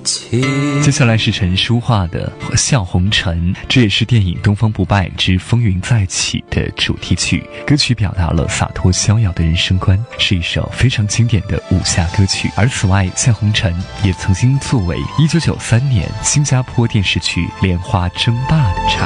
接下来是陈淑桦的《笑红尘》，这也是电影《东方不败之风云再起》的主题曲。歌曲表达了洒脱逍遥的人生观，是一首非常经典的武侠歌曲。而此外，《笑红尘》也曾经作为1993年新加坡电视剧《莲花争霸》的插